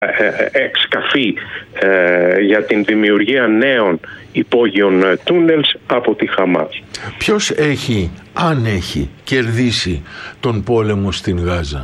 εξκαφεί για την δημιουργία νέων υπόγειων τούνελς από τη Χαμάς. Ποιος έχει, αν έχει, κερδίσει τον πόλεμο στην Γάζα?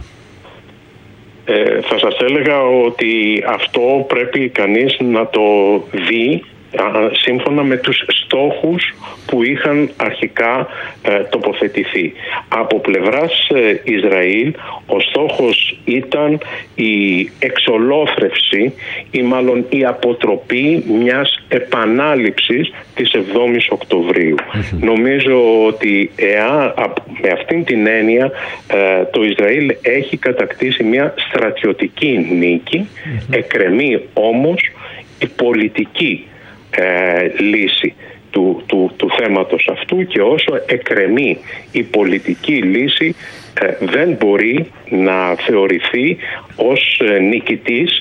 Θα σας έλεγα ότι αυτό πρέπει κανείς να το δει σύμφωνα με τους στόχους που είχαν αρχικά τοποθετηθεί. Από πλευράς Ισραήλ ο στόχος ήταν η εξολόθρευση ή μάλλον η αποτροπή μιας επανάληψης της 7ης Οκτωβρίου. Νομίζω ότι με αυτήν την έννοια το Ισραήλ έχει κατακτήσει μια στρατιωτική νίκη, εκκρεμεί όμως η πολιτική λύση του θέματος αυτού, και όσο εκκρεμεί η πολιτική λύση δεν μπορεί να θεωρηθεί ως νικητής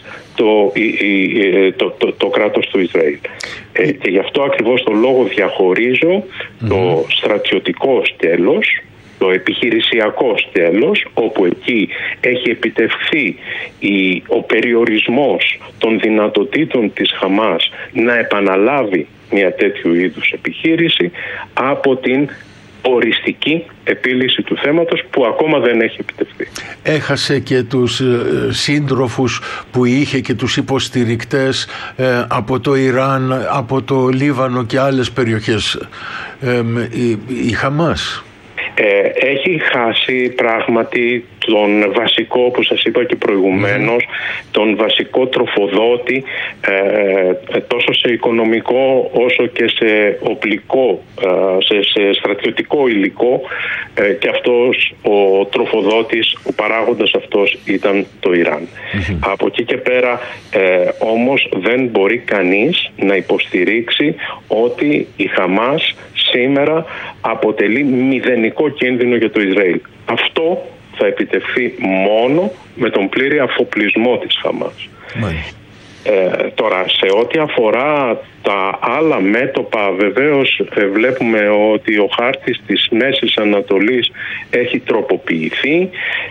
το κράτος του Ισραήλ. Και γι' αυτό ακριβώς το λόγο διαχωρίζω το στρατιωτικό σκέλος, το επιχειρησιακό σκέλος, όπου εκεί έχει επιτευχθεί ο περιορισμός των δυνατοτήτων της Χαμάς να επαναλάβει μια τέτοιου είδους επιχείρηση, από την οριστική επίλυση του θέματος που ακόμα δεν έχει επιτευχθεί. Έχασε και τους σύντροφους που είχε και τους υποστηρικτές από το Ιράν, από το Λίβανο και άλλες περιοχές η Χαμάς. Έχει χάσει πράγματι τον βασικό, όπως σας είπα και προηγουμένως, τον βασικό τροφοδότη τόσο σε οικονομικό όσο και σε οπλικό, σε στρατιωτικό υλικό, και αυτός ο τροφοδότης, ο παράγοντας αυτός ήταν το Ιράν. Από εκεί και πέρα όμως δεν μπορεί κανείς να υποστηρίξει ότι η Χαμάς σήμερα αποτελεί μηδενικό κίνδυνο για το Ισραήλ. Αυτό θα επιτευχθεί μόνο με τον πλήρη αφοπλισμό της Χαμάς. Τώρα, σε ό,τι αφορά τα άλλα μέτωπα, βεβαίως βλέπουμε ότι ο χάρτης της Μέσης Ανατολής έχει τροποποιηθεί.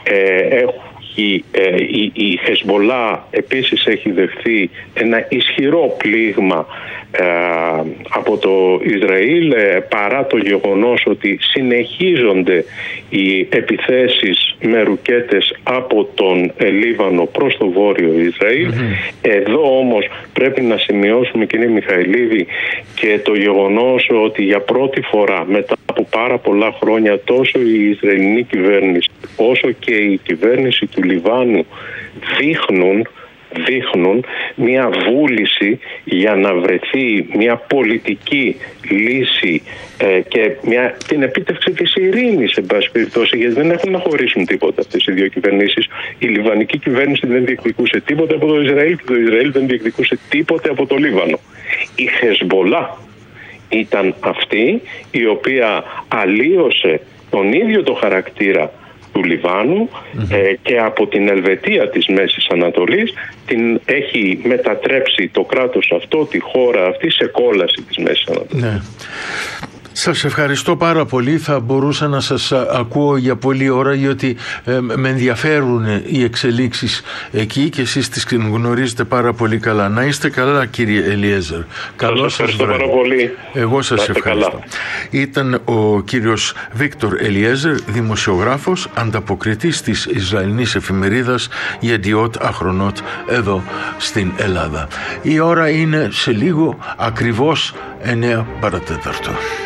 Η Χεσμολά επίσης έχει δεχθεί ένα ισχυρό πλήγμα από το Ισραήλ, παρά το γεγονός ότι συνεχίζονται οι επιθέσεις με ρουκέτες από τον Λίβανο προς το βόρειο Ισραήλ. Εδώ όμως πρέπει να σημειώσουμε, κύριε Μιχαηλίδη, και το γεγονός ότι για πρώτη φορά μετά από πάρα πολλά χρόνια τόσο η Ισραηλινή κυβέρνηση όσο και η κυβέρνηση του Λιβάνου δείχνουν μια βούληση για να βρεθεί μια πολιτική λύση και την επίτευξη της ειρήνης, εν πάση περιπτώσει, γιατί δεν έχουν να χωρίσουν τίποτα αυτές οι δύο κυβερνήσεις. Η λιβανική κυβέρνηση δεν διεκδικούσε τίποτα από το Ισραήλ και το Ισραήλ δεν διεκδικούσε τίποτα από το Λίβανο. Η Χεσμολά ήταν αυτή η οποία αλλίωσε τον ίδιο το χαρακτήρα του Λιβάνου και από την Ελβετία της Μέσης Ανατολής την έχει μετατρέψει το κράτος αυτό, τη χώρα αυτή, σε κόλαση της Μέσης Ανατολής. Ναι. Σας ευχαριστώ πάρα πολύ. Θα μπορούσα να σας ακούω για πολλή ώρα, γιατί με ενδιαφέρουν οι εξελίξεις εκεί και εσείς τις γνωρίζετε πάρα πολύ καλά. Να είστε καλά, κύριε Ελιέζερ. Καλό σας βράδυ. Πάρα πολύ. Εγώ σας ευχαριστώ. Καλά. Ήταν ο κύριος Βίκτορ Ελιέζερ, δημοσιογράφος, ανταποκριτής της Ισραηλινής εφημερίδας Yediot Ahronot εδώ στην Ελλάδα. Η ώρα είναι σε λίγο ακριβώς 9 παρατέταρτο.